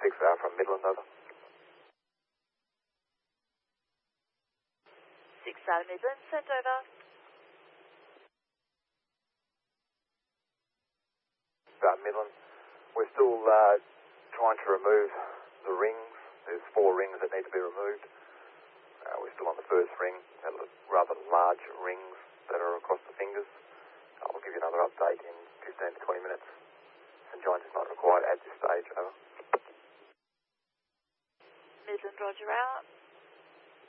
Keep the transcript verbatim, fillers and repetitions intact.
six hour from Midland, over. six hour Midland, sent over. Uh, Midland, we're still uh, trying to remove the rings. There's four rings that need to be removed. Uh, we're still on the first ring, rather large rings that are across the fingers. I will give you another update in fifteen to twenty minutes. St John's is not required at this stage, over. Midland, roger out.